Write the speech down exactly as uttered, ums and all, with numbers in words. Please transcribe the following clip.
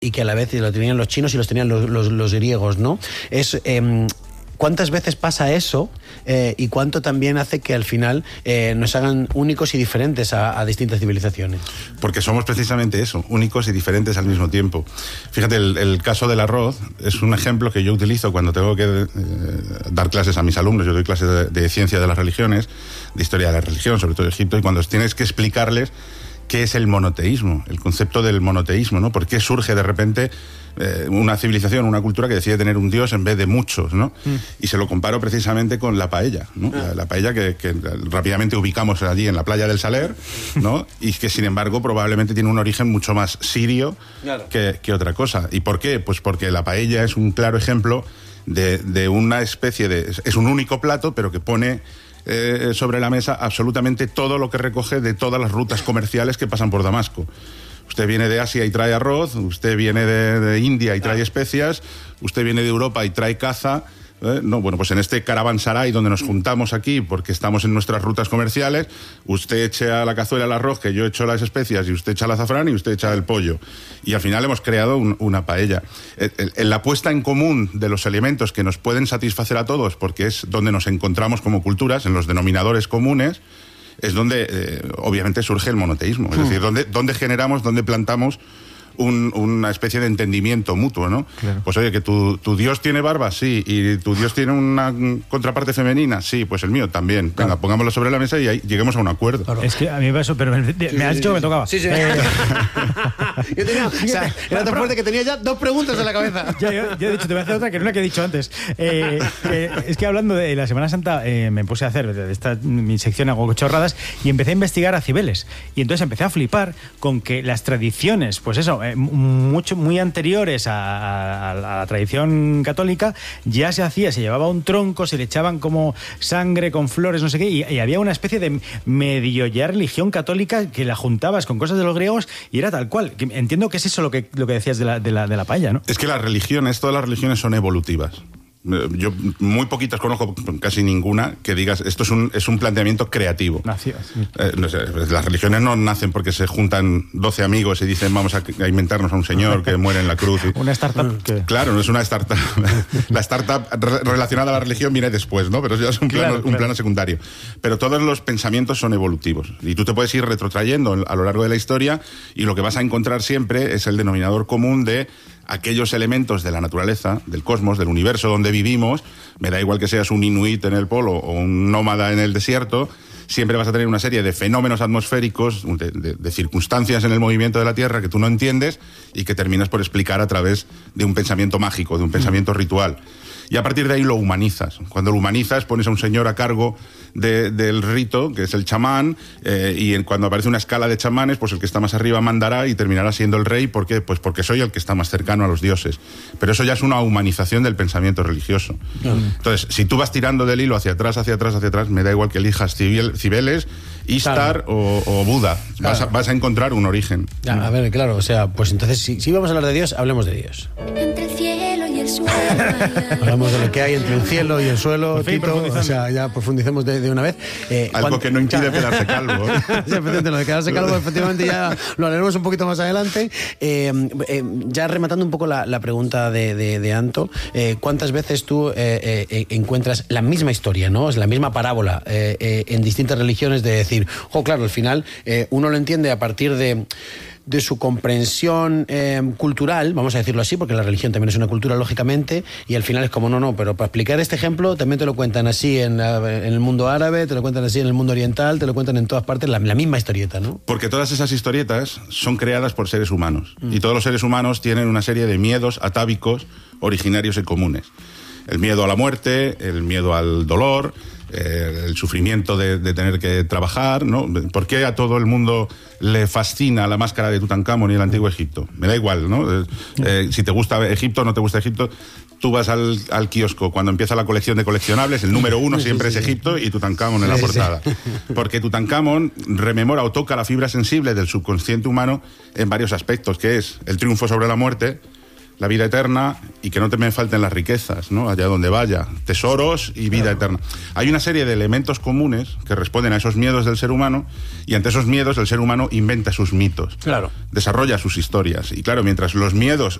y que a la vez lo tenían los chinos y los tenían los, los, los griegos, ¿no? Es... Eh, ¿Cuántas veces pasa eso eh, y cuánto también hace que al final eh, nos hagan únicos y diferentes a, a distintas civilizaciones? Porque somos precisamente eso, únicos y diferentes al mismo tiempo. Fíjate, el, el caso del arroz es un ejemplo que yo utilizo cuando tengo que eh, dar clases a mis alumnos. Yo doy clases de, de ciencia de las religiones, de historia de la religión, sobre todo de Egipto, y cuando tienes que explicarles qué es el monoteísmo, el concepto del monoteísmo, ¿no? ¿Por qué surge de repente eh, una civilización, una cultura que decide tener un dios en vez de muchos, ¿no? Mm. Y se lo comparo precisamente con la paella, ¿no? Ah. La, la paella que, que rápidamente ubicamos allí en la playa del Saler, ¿no? Y que sin embargo probablemente tiene un origen mucho más sirio claro. que, que otra cosa. ¿Y por qué? Pues porque la paella es un claro ejemplo de, de una especie de... Es un único plato, pero que pone... Eh, sobre la mesa absolutamente todo lo que recoge de todas las rutas comerciales que pasan por Damasco. Usted viene de Asia y trae arroz, usted viene de, de India y trae especias, usted viene de Europa y trae caza. ¿Eh? No, bueno, pues en este caravansaray donde nos juntamos aquí porque estamos en nuestras rutas comerciales, usted echa a la cazuela el arroz, que yo echo las especias, y usted echa el azafrán y usted echa el pollo. Y al final hemos creado un, una paella. En la puesta en común de los elementos que nos pueden satisfacer a todos, porque es donde nos encontramos como culturas, en los denominadores comunes, es donde eh, obviamente surge el monoteísmo. Es decir, donde, donde generamos, donde plantamos Un, una especie de entendimiento mutuo, ¿no? Claro. Pues oye, que tu, tu Dios tiene barba, sí, y tu Dios tiene una contraparte femenina, sí, pues el mío también. Venga, claro. Pongámoslo sobre la mesa y ahí lleguemos a un acuerdo. Claro. Es que a mí me pasó, pero me, sí, me sí, has sí, dicho sí, que me tocaba. Sí, sí. Eh... yo tenía, o sea, era tan fuerte que tenía ya dos preguntas en la cabeza. Ya, yo, yo he dicho, te voy a hacer otra que no la que he dicho antes. Eh, eh, es que hablando de la Semana Santa, eh, me puse a hacer, de esta, mi sección hago chorradas, y empecé a investigar a Cibeles. Y entonces empecé a flipar con que las tradiciones, pues eso, Eh, mucho, muy anteriores a, a, a la tradición católica, ya se hacía, se llevaba un tronco, se le echaban como sangre con flores, no sé qué, y, y había una especie de medio ya religión católica que la juntabas con cosas de los griegos y era tal cual. Entiendo que es eso lo que, lo que decías de la, de la, de la paella, ¿no? Es que las religiones, todas las religiones son evolutivas. Yo muy poquitas conozco, casi ninguna, que digas esto es un, es un planteamiento creativo. Nació, sí. eh, no sé, las religiones no nacen porque se juntan doce amigos y dicen vamos a, a inventarnos a un señor que muere en la cruz. Y... Una startup. ¿Qué? Claro, no es una startup. La startup re relacionada a la religión viene después, ¿no? Pero eso ya es un plano, claro, claro. un plano secundario. Pero todos los pensamientos son evolutivos y tú te puedes ir retrotrayendo a lo largo de la historia y lo que vas a encontrar siempre es el denominador común de aquellos elementos de la naturaleza, del cosmos, del universo donde vivimos. Me da igual que seas un inuit en el polo o un nómada en el desierto, siempre vas a tener una serie de fenómenos atmosféricos, de, de, de circunstancias en el movimiento de la Tierra que tú no entiendes y que terminas por explicar a través de un pensamiento mágico, de un pensamiento ritual. Y a partir de ahí lo humanizas. Cuando lo humanizas, pones a un señor a cargo de, del rito, que es el chamán, eh, y en, cuando aparece una escala de chamanes, pues el que está más arriba mandará y terminará siendo el rey. ¿Por qué? Pues porque soy el que está más cercano a los dioses. Pero eso ya es una humanización del pensamiento religioso. Mm. Entonces, si tú vas tirando del hilo hacia atrás, hacia atrás, hacia atrás, me da igual que elijas Cibeles, Istar, claro, o, o Buda. Claro. Vas, a, vas a encontrar un origen. Ya, a ver, claro, o sea, pues entonces, si, si vamos a hablar de Dios, hablemos de Dios. Entre el cielo y el suelo. Hablamos de lo que hay entre el cielo y el suelo, Tito, o sea, ya profundicemos de, de una vez. Eh, Algo cuando... que no impide quedarse calvo. Sí, efectivamente, lo de quedarse calvo, efectivamente, ya lo haremos un poquito más adelante. Eh, eh, ya rematando un poco la, la pregunta de, de, de Anto, eh, ¿cuántas veces tú eh, eh, encuentras la misma historia, ¿no? Es la misma parábola eh, eh, en distintas religiones de decir, oh, claro, al final eh, uno lo entiende a partir de... de su comprensión eh, cultural, vamos a decirlo así, porque la religión también es una cultura, lógicamente, y al final es como, no, no, pero para explicar este ejemplo también te lo cuentan así en, en el mundo árabe, te lo cuentan así en el mundo oriental, te lo cuentan en todas partes, la, la misma historieta, ¿no? Porque todas esas historietas son creadas por seres humanos, mm. y todos los seres humanos tienen una serie de miedos atávicos originarios y comunes. El miedo a la muerte, el miedo al dolor, eh, el sufrimiento de, de tener que trabajar, ¿no? ¿Por qué a todo el mundo le fascina la máscara de Tutankamón y el antiguo Egipto? Me da igual, ¿no? Eh, eh, si te gusta Egipto o no te gusta Egipto, tú vas al, al kiosco cuando empieza la colección de coleccionables, el número uno siempre sí, sí, es Egipto y Tutankamón en la portada. Sí, sí. Porque Tutankamón rememora o toca la fibra sensible del subconsciente humano en varios aspectos, que es el triunfo sobre la muerte, la vida eterna y que no te me falten las riquezas, ¿no? Allá donde vaya, tesoros y vida claro. eterna. Hay una serie de elementos comunes que responden a esos miedos del ser humano y ante esos miedos el ser humano inventa sus mitos, claro. desarrolla sus historias. Y claro, mientras los miedos